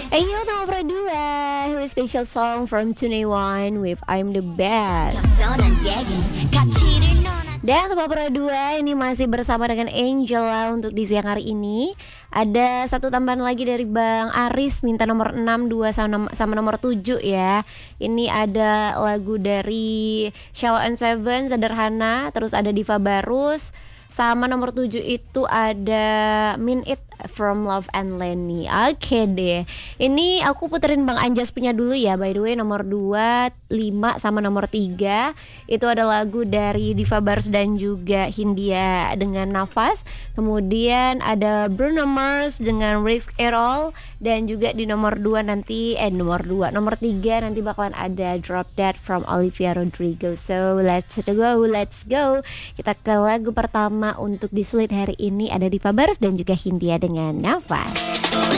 Hey yo, nomor 2. Here is special song from 2NE1 with I'm the Best. Dan nomor 2 ini masih bersama dengan Angela untuk di siang hari ini. Ada satu tambahan lagi dari Bang Aris, minta nomor 6, 2 sama nomor 7 ya. Ini ada lagu dari Sheila on 7, Sederhana. Terus ada Diva Barus. Sama nomor 7 itu ada Mean It from Love and Lenny. Oke deh. Ini aku puterin Bang Anjas punya dulu ya. By the way, nomor 2, 5 sama nomor 3 itu ada lagu dari Diva Barus dan juga Hindia dengan Nafas. Kemudian ada Bruno Mars dengan Risk It All. Dan juga di nomor 2 nanti nomor 3 nanti bakalan ada Drop Dead from Olivia Rodrigo. So let's go. Kita ke lagu pertama untuk di Sulit hari ini, ada Diva Barus dan juga Hindia dengan Nafas.